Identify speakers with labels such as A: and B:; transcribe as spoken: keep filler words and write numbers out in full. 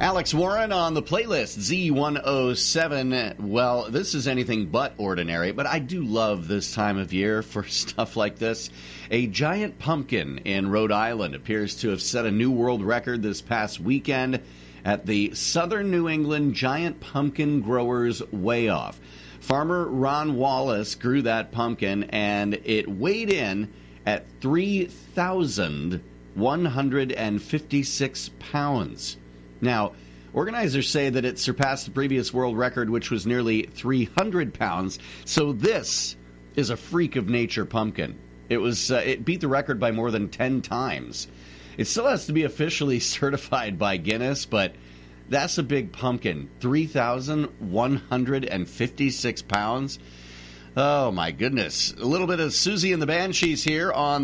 A: Alex Warren on the playlist, Z one oh seven. Well, this is anything but ordinary, but I do love this time of year for stuff like this. A giant pumpkin in Rhode Island appears to have set a new world record this past weekend at the Southern New England Giant Pumpkin Growers Weigh-Off. Farmer Ron Wallace grew that pumpkin, and it weighed in at three thousand one hundred fifty-six pounds. Now, organizers say that it surpassed the previous world record, which was nearly three hundred pounds. So this is a freak of nature pumpkin. It was uh, it beat the record by more than ten times. It still has to be officially certified by Guinness, but that's a big pumpkin. three thousand one hundred fifty-six pounds. Oh, my goodness. A little bit of Susie and the Banshees here on